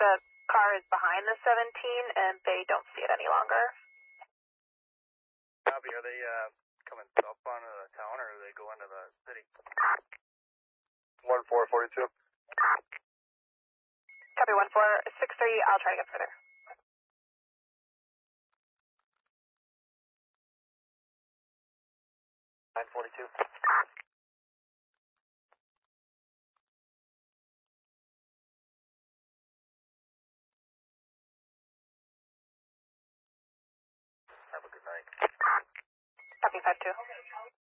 the car is behind the 17 and they don't see it any longer. Copy. Are they coming up onto the town or do they go into the city? 1442. Copy 1463. I'll try to get further. Nine 42. Have a good night. Copy 52.